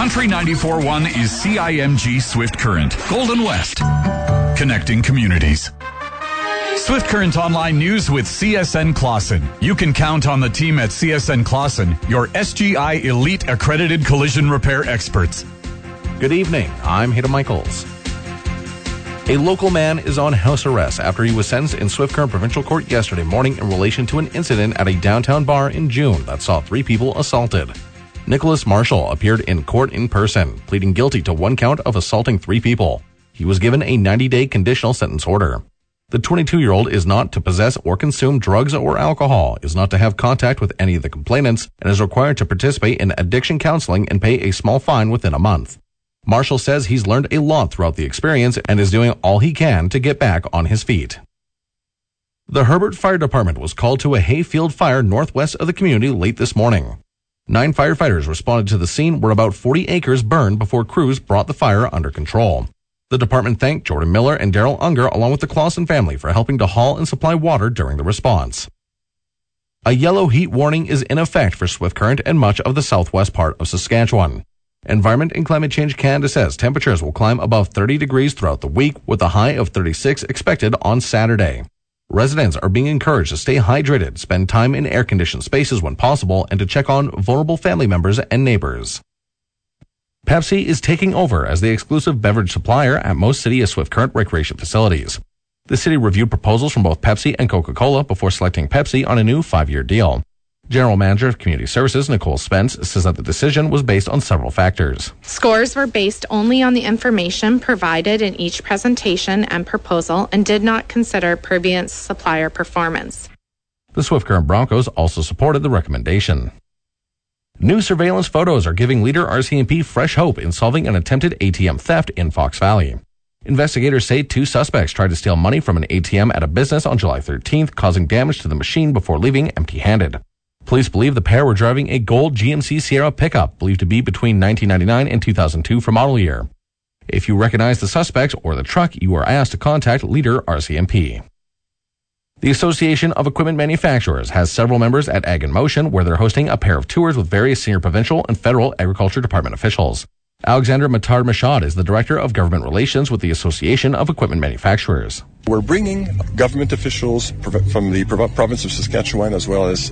Country 94.1 is CIMG Swift Current, Golden West, connecting communities. Swift Current Online News with CSN Clausen. You can count on the team at CSN Clausen, your SGI Elite accredited collision repair experts. Good evening, I'm Hayden Michaels. A local man is on house arrest after he was sentenced in Swift Current Provincial Court yesterday morning in relation to an incident at a downtown bar in June that saw 3 people assaulted. Nicholas Marshall appeared in court in person, pleading guilty to 1 count of assaulting 3 people. He was given a 90-day conditional sentence order. The 22-year-old is not to possess or consume drugs or alcohol, is not to have contact with any of the complainants, and is required to participate in addiction counseling and pay a small fine within a month. Marshall says he's learned a lot throughout the experience and is doing all he can to get back on his feet. The Herbert Fire Department was called to a hayfield fire northwest of the community late this morning. 9 firefighters responded to the scene where about 40 acres burned before crews brought the fire under control. The department thanked Jordan Miller and Daryl Unger along with the Clausen family for helping to haul and supply water during the response. A yellow heat warning is in effect for Swift Current and much of the southwest part of Saskatchewan. Environment and Climate Change Canada says temperatures will climb above 30 degrees throughout the week, with a high of 36 expected on Saturday. Residents are being encouraged to stay hydrated, spend time in air-conditioned spaces when possible, and to check on vulnerable family members and neighbors. Pepsi is taking over as the exclusive beverage supplier at most City of Swift Current recreation facilities. The city reviewed proposals from both Pepsi and Coca-Cola before selecting Pepsi on a new 5-year deal. General Manager of Community Services, Nicole Spence, says that the decision was based on several factors. Scores were based only on the information provided in each presentation and proposal and did not consider previous supplier performance. The Swift Current Broncos also supported the recommendation. New surveillance photos are giving leader RCMP fresh hope in solving an attempted ATM theft in Fox Valley. Investigators say 2 suspects tried to steal money from an ATM at a business on July 13th, causing damage to the machine before leaving empty-handed. Police believe the pair were driving a gold GMC Sierra pickup, believed to be between 1999 and 2002 for model year. If you recognize the suspects or the truck, you are asked to contact Leader RCMP. The Association of Equipment Manufacturers has several members at Ag in Motion, where they're hosting a pair of tours with various senior provincial and federal Agriculture Department officials. Alexander Matard-Machad is the Director of Government Relations with the Association of Equipment Manufacturers. We're bringing government officials from the province of Saskatchewan as well as